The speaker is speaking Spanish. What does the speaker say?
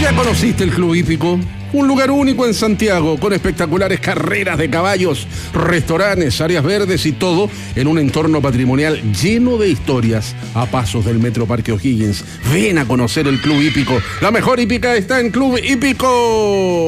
¿Ya conociste el Club Hípico? Un lugar único en Santiago, con espectaculares carreras de caballos, restaurantes, áreas verdes y todo en un entorno patrimonial lleno de historias a pasos del Metro Parque O'Higgins. Ven a conocer el Club Hípico. La mejor hípica está en Club Hípico.